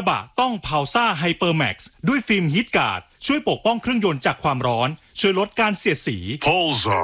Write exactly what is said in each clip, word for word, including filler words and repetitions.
ระบะต้องพาวซ่าไฮเปอร์แม็กซ์ด้วยฟิล์มฮีทการ์ดช่วยปกป้องเครื่องยนต์จากความร้อนช่วยลดการเสียดสี Pulsar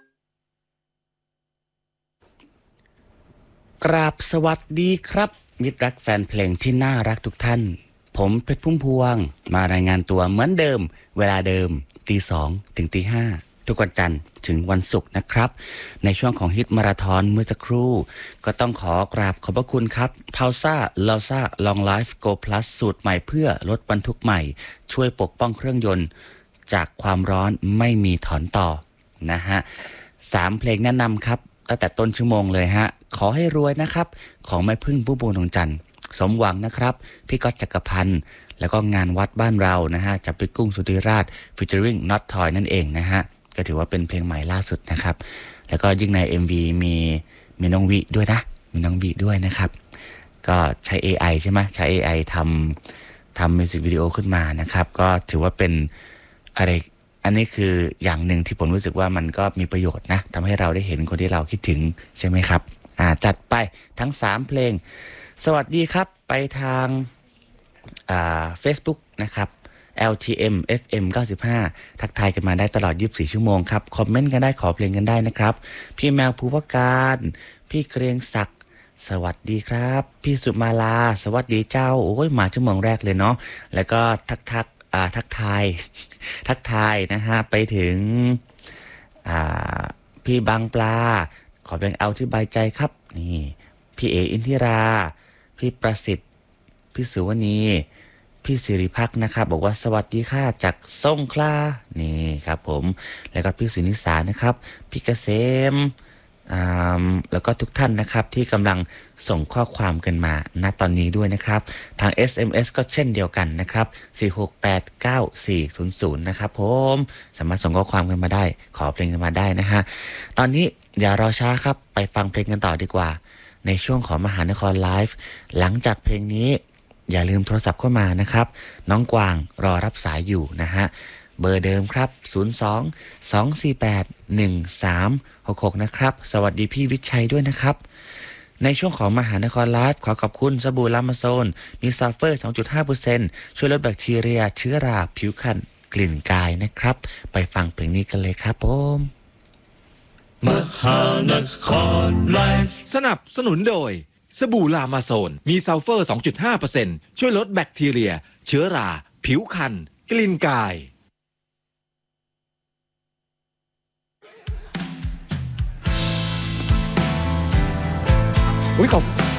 กราบสวัสดีครับมิตรรักแฟนเพลงที่น่ารักทุกท่านผมเพชรพุ่มพวงมารายงานตัวเหมือนเดิมเวลาเดิมตีสองถึงตีห้าทุกวันจันทร์ถึงวันศุกร์นะครับในช่วงของฮิตมาราธอนเมื่อสักครู่ก็ต้องขอกราบขอบพระคุณครับพาวซ่าลาซ่าลองไลฟ์โกพลัสสูตรใหม่เพื่อลดบรรทุกใหม่ช่วยปกป้องเครื่องยนต์จากความร้อนไม่มีถอนต่อนะฮะสามเพลงแนะนำครับตั้งแต่ต้นชั่วโมงเลยฮะขอให้รวยนะครับของแม่พึ่งผู้บูนดวงจันทร์สมหวังนะครับพี่ก๊อตจักรพันธ์แล้วก็งานวัดบ้านเรานะฮะจับไปกุ้งสุธิราช featuring not toy นั่นเองนะฮะก็ถือว่าเป็นเพลงใหม่ล่าสุดนะครับแล้วก็ยิ่งใน เอ็ม วี มีมีน้องวิด้วยนะมีน้องวิด้วยนะครับก็ใช้ เอ ไอ ใช่ไหมใช้ เอ ไอ ทำทำมิวสิกวิดีโอขึ้นมานะครับก็ถือว่าเป็นอะไรอันนี้คืออย่างหนึ่งที่ผมรู้สึกว่ามันก็มีประโยชน์นะทำให้เราได้เห็นคนที่เราคิดถึงใช่ไหมครับอ่าจัดไปทั้งสามเพลงสวัสดีครับไปทางอ่า Facebook นะครับ แอล ที เอ็ม เอฟ เอ็ม เก้าสิบห้า ทักทายกันมาได้ตลอดยี่สิบสี่ชั่วโมงครับคอมเมนต์กันได้ขอเพลงกันได้นะครับพี่แมวภูวการพี่เกรียงศักดิ์สวัสดีครับพี่สุมาลาสวัสดีเจ้าโอ้ยมาชั่วโมงแรกเลยเนาะแล้วก็ทักทักอ่าทักทายทักทายนะฮะไปถึงอ่าพี่บางปลาขอเพลงเอาที่ใบใจครับนี่พี่เออินทิราพี่ประสิทธิ์พี่สุวณีพี่สิริพักษ์นะครับบอกว่าสวัสดีค่ะจากสงขลานี่ครับผมแล้วก็พี่สุนิสานะครับพี่เกษมแล้วก็ทุกท่านนะครับที่กำลังส่งข้อความกันมาณตอนนี้ด้วยนะครับทาง เอส เอ็ม เอส ก็เช่นเดียวกันนะครับสี่หกแปดเก้าสี่ศูนย์ศูนย์นะครับผมสามารถส่งข้อความกันมาได้ขอเพลงกันมาได้นะฮะตอนนี้อย่ารอช้าครับไปฟังเพลงกันต่อดีกว่าในช่วงของมหานครไลฟ์หลังจากเพลงนี้อย่าลืมโทรศัพท์เข้ามานะครับน้องกวางรอรับสายอยู่นะฮะเบอร์เดิมครับศูนย์ สอง สอง สี่ แปด หนึ่ง สาม หก หกนะครับสวัสดีพี่วิชัยด้วยนะครับในช่วงของมหานครไลฟ์ขอขอบคุณสบู่ลามาโซนมีซัลเฟอร์ สองจุดห้าเปอร์เซ็นต์ ช่วยลดแบคทีเรียเชื้อราผิวคันกลิ่นกายนะครับไปฟังเพลงนี้กันเลยครับผมมหานครไลฟ์สนับสนุนโดยสบู่ลามาโซนมีซัลเฟอร์ สองจุดห้าเปอร์เซ็นต์ ช่วยลดแบคทีเรียเชื้อราผิวคันกลิ่นกายอุ้ยขอบ